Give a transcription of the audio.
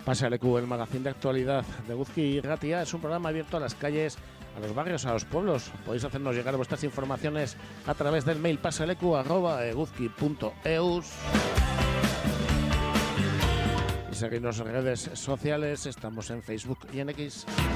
Pasaleku, el magazín de actualidad de Eguzki Irratia, es un programa abierto a las calles, a los barrios, a los pueblos. Podéis hacernos llegar vuestras informaciones a través del mail pasaleku@eguzki.eus y seguirnos en redes sociales. Estamos en Facebook y en X.